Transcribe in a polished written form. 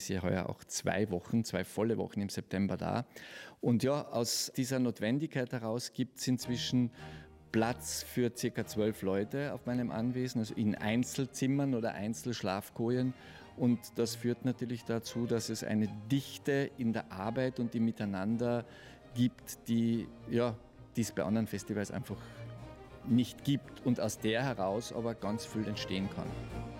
Ich sehe heuer auch 2 Wochen, 2 volle Wochen im September da. Und ja, aus dieser Notwendigkeit heraus gibt es inzwischen Platz für ca. 12 Leute auf meinem Anwesen, also in Einzelzimmern oder Einzelschlafkojen. Und das führt natürlich dazu, dass es eine Dichte in der Arbeit und im Miteinander gibt, die es bei anderen Festivals einfach nicht gibt und aus der heraus aber ganz viel entstehen kann.